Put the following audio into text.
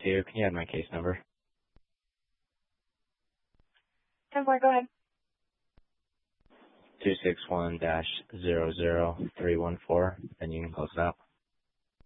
2. Can you add my case number? 10-4, go ahead. 261-00314, and you can close it out.